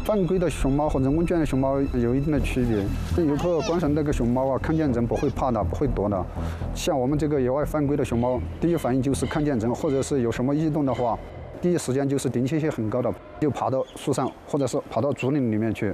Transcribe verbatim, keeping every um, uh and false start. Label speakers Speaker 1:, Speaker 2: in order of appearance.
Speaker 1: 犯规的熊猫和人工圈的熊猫有一定的区别。游客观赏那个熊猫啊，看见人不会怕的，不会躲的。像我们这个野外犯规的熊猫，第一反应就是看见人或者是有什么异动的话，第一时间就是警惕性很高的，就爬到树上或者是爬到竹林里面去。